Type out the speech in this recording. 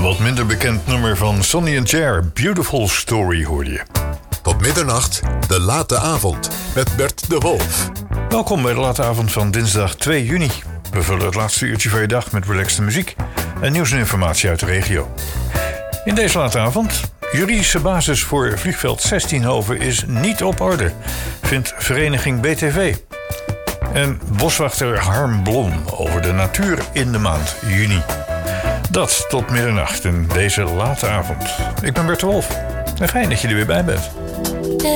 wat minder bekend nummer van Sonny & Cher, Beautiful Story hoorde je. Tot middernacht, de late avond, met Bert de Wolf. Welkom bij de late avond van dinsdag 2 juni. We vullen het laatste uurtje van je dag met relaxte muziek en nieuws en informatie uit de regio. In deze late avond, juridische basis voor vliegveld Zestienhoven is niet op orde, vindt vereniging BTV. En boswachter Harm Blom over de natuur in de maand juni. Dat tot middernacht in deze late avond. Ik ben Bert de Wolf en fijn dat je er weer bij bent.